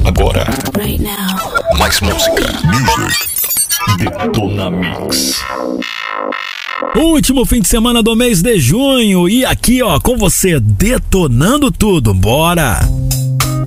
Agora, Right now. mais música. Music. Detona Mix. Último fim de semana do mês de junho e aqui, ó, com você detonando tudo. Bora!